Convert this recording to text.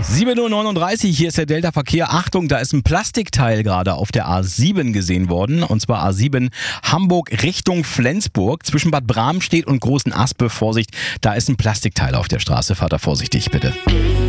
7:39 Uhr, hier ist der Delta-Verkehr. Achtung, da ist ein Plastikteil gerade auf der A7 gesehen worden. Und zwar A7 Hamburg Richtung Flensburg. Zwischen Bad Bramstedt und Großen Aspe. Vorsicht, da ist ein Plastikteil auf der Straße. Fahrt da vorsichtig, bitte.